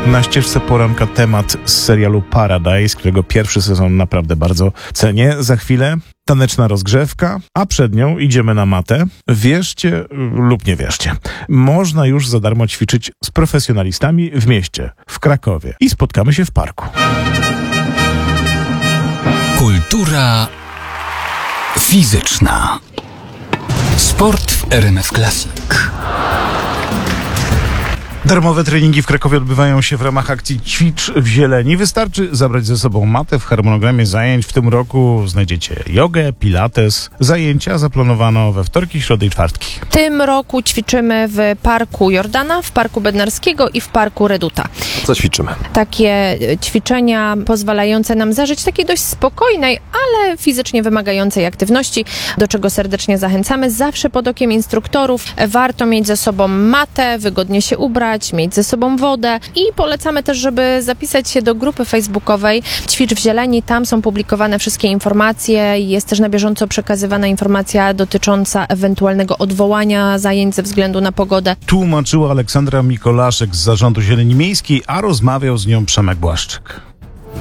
Na ścieżce poranka temat z serialu Paradise, którego pierwszy sezon naprawdę bardzo cenię. Za chwilę taneczna rozgrzewka, a przed nią idziemy na matę. Wierzcie lub nie wierzcie, można już za darmo ćwiczyć z profesjonalistami w mieście, w Krakowie. I spotkamy się w parku. Kultura fizyczna. Sport w RMF Classic. Darmowe treningi w Krakowie odbywają się w ramach akcji Ćwicz w Zieleni. Wystarczy zabrać ze sobą matę. W harmonogramie zajęć w tym roku znajdziecie jogę, pilates. Zajęcia zaplanowano we wtorki, środy i czwartki. W tym roku ćwiczymy w Parku Jordana, w Parku Bednarskiego i w Parku Reduta. Co ćwiczymy? Takie ćwiczenia pozwalające nam zażyć takiej dość spokojnej, ale fizycznie wymagającej aktywności, do czego serdecznie zachęcamy. Zawsze pod okiem instruktorów. Warto mieć ze sobą matę, wygodnie się ubrać, mieć ze sobą wodę i polecamy też, żeby zapisać się do grupy facebookowej Ćwicz w Zieleni. Tam są publikowane wszystkie informacje. Jest też na bieżąco przekazywana informacja dotycząca ewentualnego odwołania zajęć ze względu na pogodę. Tłumaczyła Aleksandra Mikolaszek z Zarządu Zieleni Miejskiej, a rozmawiał z nią Przemek Błaszczyk.